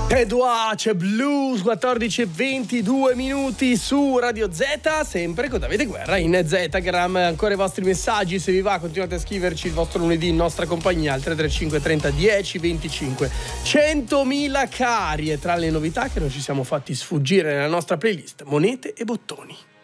Edouard, c'è Blues, 14:22 su Radio Z, sempre con Davide Guerra in Zetagram. Ancora i vostri messaggi, se vi va continuate a scriverci il vostro lunedì in nostra compagnia al 335 30 10 25. 100.000 cari, e tra le novità che non ci siamo fatti sfuggire nella nostra playlist, monete e bottoni.